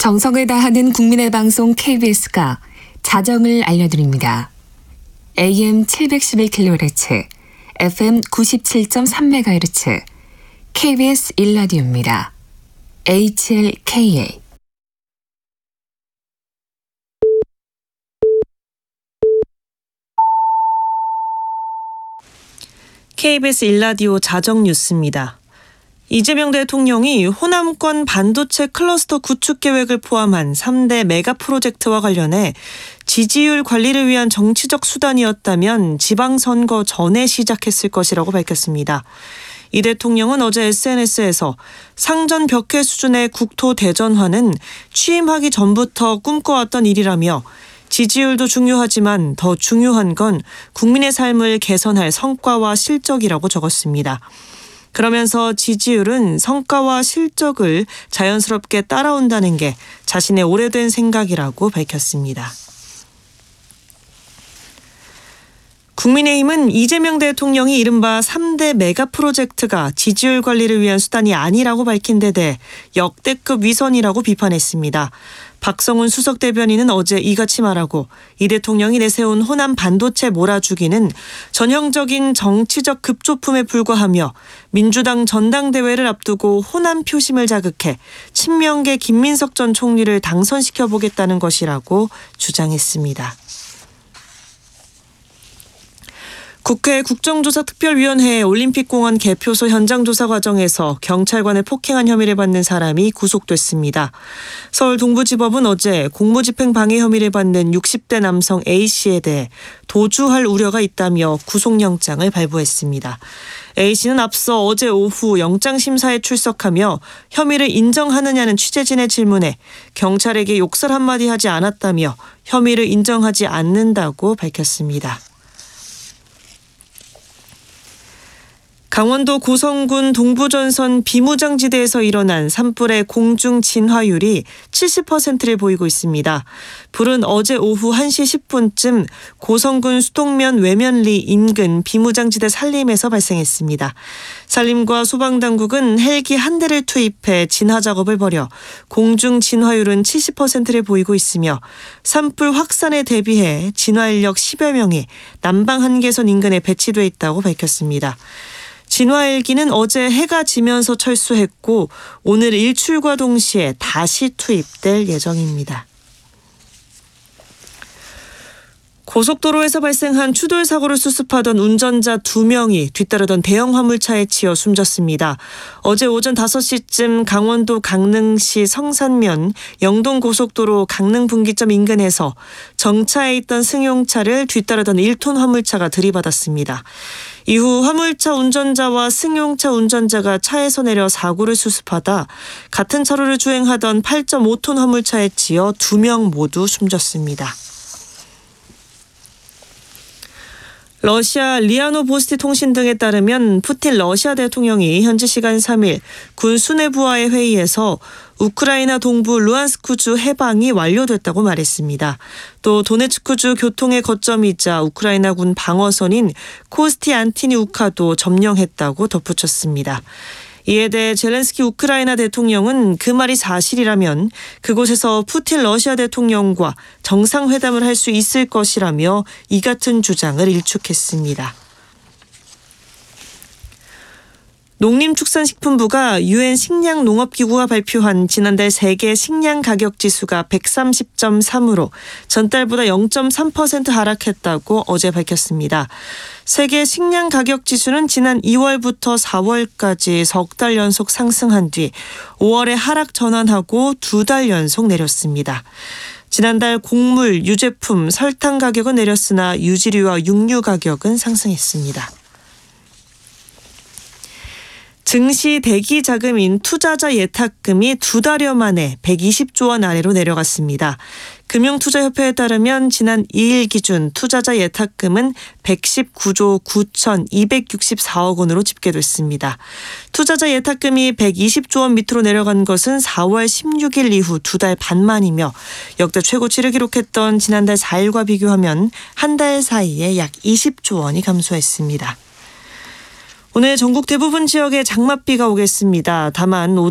정성을 다하는 국민의 방송 KBS가 자정을 알려드립니다. AM 711kHz, FM 97.3MHz, KBS 1라디오입니다. HLKA. KBS 1라디오 자정 뉴스입니다. 이재명 대통령이 호남권 반도체 클러스터 구축 계획을 포함한 3대 메가 프로젝트와 관련해 지지율 관리를 위한 정치적 수단이었다면 지방선거 전에 시작했을 것이라고 밝혔습니다. 이 대통령은 어제 SNS에서 상전 벽해 수준의 국토 대전화는 취임하기 전부터 꿈꿔왔던 일이라며 지지율도 중요하지만 더 중요한 건 국민의 삶을 개선할 성과와 실적이라고 적었습니다. 그러면서 지지율은 성과와 실적을 자연스럽게 따라온다는 게 자신의 오래된 생각이라고 밝혔습니다. 국민의힘은 이재명 대통령이 이른바 3대 메가 프로젝트가 지지율 관리를 위한 수단이 아니라고 밝힌 데 대해 역대급 위선이라고 비판했습니다. 박성훈 수석 대변인은 어제 이같이 말하고 이 대통령이 내세운 호남 반도체 몰아주기는 전형적인 정치적 급조품에 불과하며 민주당 전당대회를 앞두고 호남 표심을 자극해 친명계 김민석 전 총리를 당선시켜보겠다는 것이라고 주장했습니다. 국회 국정조사특별위원회 올림픽공원 개표소 현장 조사 과정에서 경찰관을 폭행한 혐의를 받는 사람이 구속됐습니다. 서울 동부지법은 어제 공무집행 방해 혐의를 받는 60대 남성 A씨에 대해 도주할 우려가 있다며 구속영장을 발부했습니다. A씨는 앞서 어제 오후 영장심사에 출석하며 혐의를 인정하느냐는 취재진의 질문에 경찰에게 욕설 한마디 하지 않았다며 혐의를 인정하지 않는다고 밝혔습니다. 강원도 고성군 동부전선 비무장지대에서 일어난 산불의 공중 진화율이 70%를 보이고 있습니다. 불은 어제 오후 1시 10분쯤 고성군 수동면 외면리 인근 비무장지대 산림에서 발생했습니다. 산림과 소방당국은 헬기 한 대를 투입해 진화 작업을 벌여 공중 진화율은 70%를 보이고 있으며 산불 확산에 대비해 진화 인력 10여 명이 남방 한계선 인근에 배치돼 있다고 밝혔습니다. 진화 헬기는 어제 해가 지면서 철수했고 오늘 일출과 동시에 다시 투입될 예정입니다. 고속도로에서 발생한 추돌 사고를 수습하던 운전자 2명이 뒤따르던 대형 화물차에 치여 숨졌습니다. 어제 오전 5시쯤 강원도 강릉시 성산면 영동고속도로 강릉분기점 인근에서 정차해 있던 승용차를 뒤따르던 1톤 화물차가 들이받았습니다. 이후 화물차 운전자와 승용차 운전자가 차에서 내려 사고를 수습하다 같은 차로를 주행하던 8.5톤 화물차에 치여 2명 모두 숨졌습니다. 러시아 리아 노보스티 통신 등에 따르면 푸틴 러시아 대통령이 현지 시간 3일 군 수뇌부와의 회의에서 우크라이나 동부 루안스크주 해방이 완료됐다고 말했습니다. 또 도네츠크주 교통의 거점이자 우크라이나군 방어선인 코스티안티니우카도 점령했다고 덧붙였습니다. 이에 대해 젤렌스키 우크라이나 대통령은 그 말이 사실이라면 그곳에서 푸틴 러시아 대통령과 정상회담을 할 수 있을 것이라며 이 같은 주장을 일축했습니다. 농림축산식품부가 유엔 식량농업기구가 발표한 지난달 세계 식량 가격 지수가 130.3으로 전달보다 0.3% 하락했다고 어제 밝혔습니다. 세계 식량 가격 지수는 지난 2월부터 4월까지 석 달 연속 상승한 뒤 5월에 하락 전환하고 2달 연속 내렸습니다. 지난달 곡물, 유제품, 설탕 가격은 내렸으나 유지류와 육류 가격은 상승했습니다. 증시 대기 자금인 투자자 예탁금이 2달여 만에 120조 원 아래로 내려갔습니다. 금융투자협회에 따르면 지난 2일 기준 투자자 예탁금은 119조 9,264억 원으로 집계됐습니다. 투자자 예탁금이 120조 원 밑으로 내려간 것은 4월 16일 이후 2달 반 만이며 역대 최고치를 기록했던 지난달 4일과 비교하면 한 달 사이에 약 20조 원이 감소했습니다. 오늘 전국 대부분 지역에 장맛비가 오겠습니다. 다만